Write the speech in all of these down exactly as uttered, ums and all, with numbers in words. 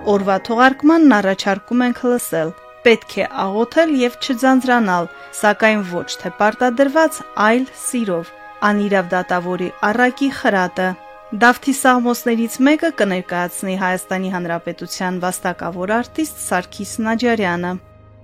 Օրվա թողարկմանն առաջարկում ենք լսել. պետք է աղոթել եւ չձանձրանալ, սակայն ոչ թե պարտադրված, այլ սիրով։ Անիրավ դատավորի առակի խրատը։ Դավթի սաղմոսներից մեկը կներկայացնի Հայաստանի Հանրապետության վաստակավոր արտիստ Սարգիս Նաջարյանը։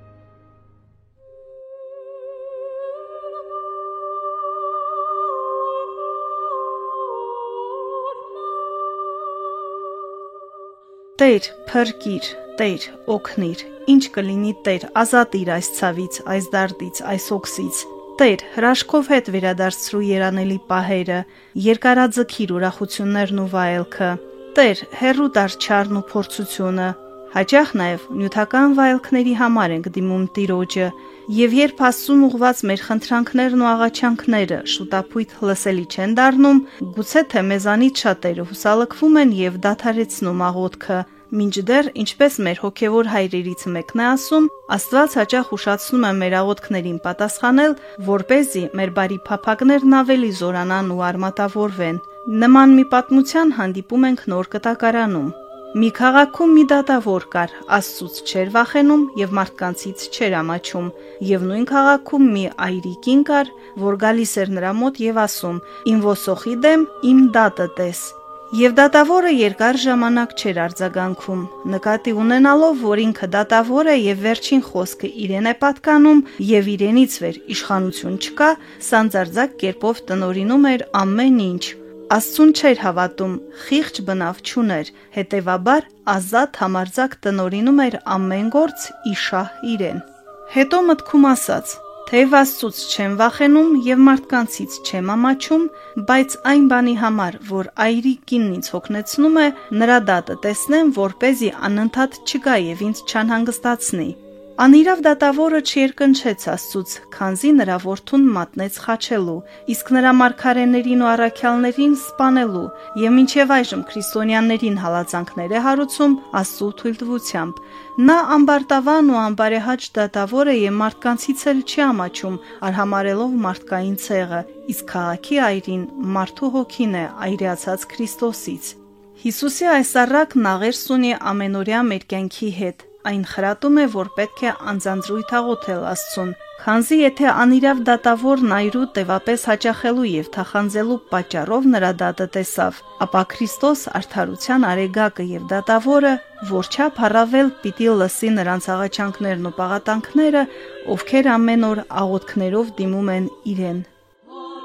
Տեր, փրկիր, Տեր, օգնիր, ինչ կլինի Տեր, ազատիր այս ցավից, այս դարդից, այս օքսից։ Տեր, հրաշքով հետ վերադարձրու երանելի պահերը, երկարաձգիր ուրախություններն ու վայելքը։ Տեր, հեռու դար չարն ու փորձությունը։ Հաճախ նաև նյութական վայելքների համար ենք դիմում Տիրոջը, եւ երբ Աստծուն ուղված մեր խնդրանքներն ու աղաչանքները շուտապույտ լսելի չեն դառնում, գուցե թե մեզանից շատերը հուսալքվում են եւ դադարեցնում աղոթքը։ Մինչդեռ, ինչպես մեր հոգևոր հայրերից մեկն է ասում, Աստված հաճախ ուշացնում է մեր աղոթքներին պատասխանել, որպեսզի մեր բարի փափագներն ավելի զորանան ու արմատավորվեն։ Նման մի պատմության հանդիպում ենք Նոր Կտակարանում։ Մի քաղաքում մի դատավոր կար, Աստծուց չէր վախենում եւ մարդկանցից չէր ամաչում, եւ նույն քաղաքում մի այրիկին կար, որ գալիս էր նրա մոտ եւ ասում. «Իմ ոսոխի դեմ իմ դատը տես»։ Եվ դատավորը երկար ժամանակ չէր արձագանքում, նկատի ունենալով, որ ինքը դատավոր է եւ վերջին խոսքը իրեն է պատկանում եւ իրենից վեր իշխանություն չկա, սանձարձակ կերպով տնօրինում էր ամեն ինչ։ Աստծուն չէր հավատում, խիղճ բնավ չուներ, հետևաբար ազատ համարձակ տնօրինում էր ամեն գործ իշահ իրեն։ Հետո մտքում ասաց. թեև Աստծուց չեմ վախենում եւ մարդկանցից չեմ ամաչում, բայց այն բանի համար, որ այրիկինն ինձ հոգնեցնում է, նրա դատը տեսնեմ, որպեսզի անընդհատ չգա եւ ինձ չանհանգստացնի։ Անիրավ դատավորը չերկնչեց Աստծուց, քանզի նրա որդուն մատնեց խաչելու, իսկ նրա մարգարեներին ու առաքյալներին սպանելու եւ մինչեւ այժմ քրիստոնյաներին հալածանքներ է հարուցում Աստծու թույլտվությամբ։ Նա ամբարտավան ու ամբարեհաճ դատավոր է եւ մարդկանցից էլ չի ամաչում, արհամարելով մարդկային ցեղը, իսկ քաղաքի այրին մարդու հոգին է այրացած Քրիստոսից։ Հիսուսի այս առակն աղերս ունի ամենօրյա մեր կյանքի հետ։ Այն խրատում է, որ պետք է անձանձրույթ աղոթել Աստծուն, քանզի եթե անիրավ դատավորն այրու տևապես հաճախելու եւ թախանձելու պատճառով նրա դատը տեսավ, ապա Քրիստոս արդարության արեգակը եւ դատավորը որչափ առավել պիտի լսի նրանց աղաչանքներն ու պաղատանքները, ովքեր ամեն օր աղոթքներով դիմում են իրեն։